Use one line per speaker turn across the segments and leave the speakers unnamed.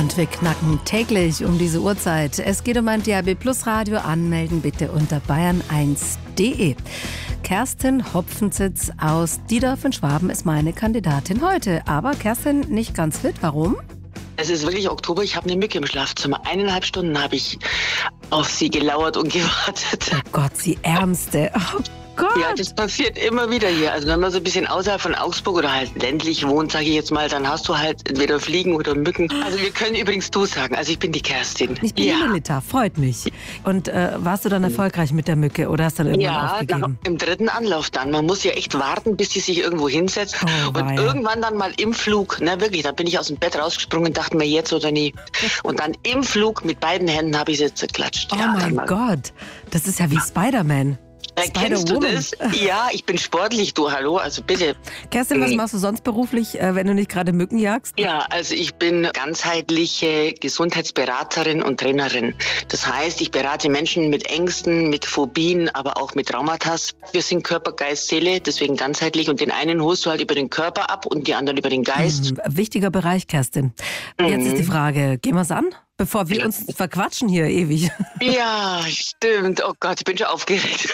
Und wir knacken täglich um diese Uhrzeit. Es geht um ein DAB+ Radio. Anmelden bitte unter bayern1.de. Kerstin Hopfenzitz aus Diedorf in Schwaben ist meine Kandidatin heute. Aber Kerstin nicht ganz fit. Warum?
Es ist wirklich Oktober, ich habe eine Mücke im Schlafzimmer. 1,5 Stunden habe ich auf sie gelauert und gewartet.
Oh Gott, sie Ärmste. Oh Gott.
Ja, das passiert immer wieder hier. Also wenn man so ein bisschen außerhalb von Augsburg oder halt ländlich wohnt, sage ich jetzt mal, dann hast du halt entweder Fliegen oder Mücken. Also wir können übrigens du sagen, also ich bin die Kerstin.
Ich bin die Melita, freut mich. Und warst du dann erfolgreich mit der Mücke oder hast du dann irgendwann aufgegeben?
Ja, im 3. Anlauf dann. Man muss ja echt warten, bis sie sich irgendwo hinsetzt.
Oh,
und irgendwann dann mal im Flug, wirklich, da bin ich aus dem Bett rausgesprungen und dachte mir, jetzt oder nie. Und dann im Flug mit beiden Händen habe ich sie zerklatscht.
Oh mein Gott, das ist ja wie Spider-Man.
Kennst du das? Ja, ich bin sportlich, du, hallo, also bitte.
Kerstin, was machst du sonst beruflich, wenn du nicht gerade Mücken jagst?
Ja, also ich bin ganzheitliche Gesundheitsberaterin und Trainerin. Das heißt, ich berate Menschen mit Ängsten, mit Phobien, aber auch mit Traumata. Wir sind Körper, Geist, Seele, deswegen ganzheitlich. Und den einen holst du halt über den Körper ab und die anderen über den Geist.
Wichtiger Bereich, Kerstin. Jetzt ist die Frage, gehen wir es an? Bevor wir uns verquatschen hier ewig.
Ja, stimmt. Oh Gott, ich bin schon aufgeregt.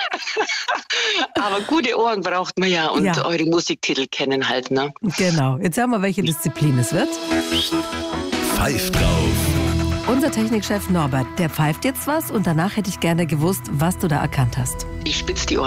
Aber gute Ohren braucht man ja und eure Musiktitel kennen halt, ne?
Genau. Jetzt hören wir, welche Disziplin es wird.
Pfeift drauf.
Unser Technikchef Norbert, der pfeift jetzt was und danach hätte ich gerne gewusst, was du da erkannt hast.
Ich spitze die Ohren.